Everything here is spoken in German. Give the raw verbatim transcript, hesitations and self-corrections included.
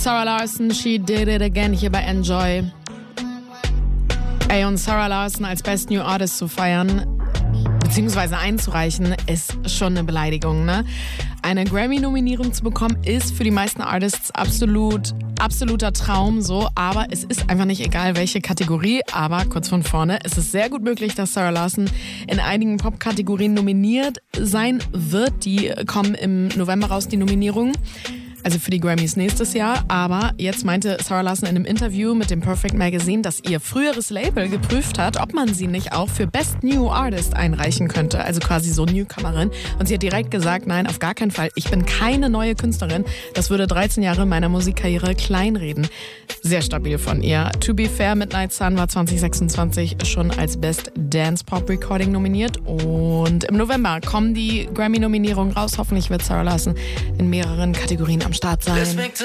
Sarah Larson, She Did It Again hier bei Enjoy. Ey, und Sarah Larson als Best New Artist zu feiern, beziehungsweise einzureichen, ist schon eine Beleidigung, ne? Eine Grammy-Nominierung zu bekommen, ist für die meisten Artists absolut, absoluter Traum, so. Aber es ist einfach nicht egal, welche Kategorie. Aber kurz von vorne, es ist sehr gut möglich, dass Sarah Larson in einigen Pop-Kategorien nominiert sein wird. Die kommen im November raus, die Nominierungen. Also für die Grammys nächstes Jahr. Aber jetzt meinte Sarah Larson in einem Interview mit dem Perfect Magazine, dass ihr früheres Label geprüft hat, ob man sie nicht auch für Best New Artist einreichen könnte. Also quasi so Newcomerin. Und sie hat direkt gesagt, nein, auf gar keinen Fall. Ich bin keine neue Künstlerin. Das würde dreizehn Jahre meiner Musikkarriere kleinreden. Sehr stabil von ihr. To Be Fair, Midnight Sun war zwanzig sechsundzwanzig schon als Best Dance Pop Recording nominiert. Und im November kommen die Grammy-Nominierungen raus. Hoffentlich wird Sarah Larson in mehreren Kategorien am Start sein.